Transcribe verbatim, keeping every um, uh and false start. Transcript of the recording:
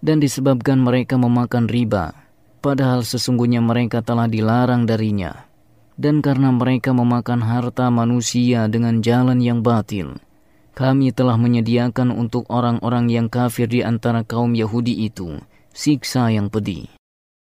dan disebabkan mereka memakan riba, padahal sesungguhnya mereka telah dilarang darinya. Dan karena mereka memakan harta manusia dengan jalan yang batil, kami telah menyediakan untuk orang-orang yang kafir di antara kaum Yahudi itu siksa yang pedih.